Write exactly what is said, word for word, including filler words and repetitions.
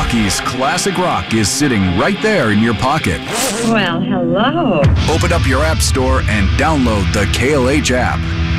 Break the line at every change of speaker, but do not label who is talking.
Rockies classic rock is sitting right there in your pocket.
Well, hello.
Open up your app store and download the K L H app.